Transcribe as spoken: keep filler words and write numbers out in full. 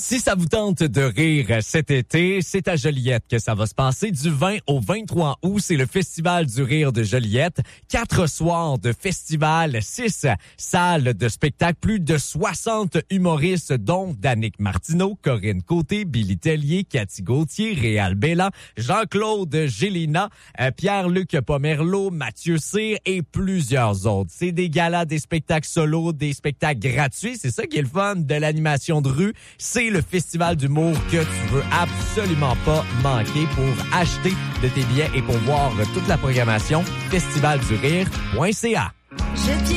Si ça vous tente de rire cet été, c'est à Joliette que ça va se passer. Du vingt au vingt-trois août, c'est le Festival du rire de Joliette. Quatre soirs de festival, six salles de spectacle, plus de soixante humoristes, dont Danick Martineau, Corinne Côté, Billy Tellier, Cathy Gauthier, Réal Bélan, Jean-Claude Gélina, euh, Pierre-Luc Pomerleau, Mathieu Cyr et plusieurs autres. C'est des galas, des spectacles solos, des spectacles gratuits. C'est ça qui est le fun de l'animation de rue. C'est le festival d'humour que tu veux absolument pas manquer. Pour acheter de tes billets et pour voir toute la programmation, festival du rire point c a.